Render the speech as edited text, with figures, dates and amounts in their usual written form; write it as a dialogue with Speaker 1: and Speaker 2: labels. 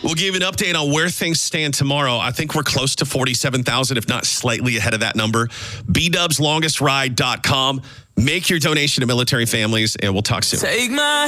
Speaker 1: We'll give you an update on where things stand tomorrow. I think we're close to 47,000, if not slightly ahead of that number. BDubsLongestRide.com. Make your donation to military families, and we'll talk soon.
Speaker 2: Take my